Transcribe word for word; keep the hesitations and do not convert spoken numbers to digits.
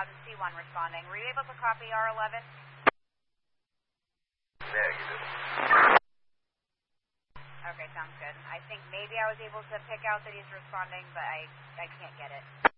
thousand C one responding. Were you able to copy R eleven? Negative. Okay, sounds good. I think maybe I was able to pick out that he's responding, but I, I can't get it.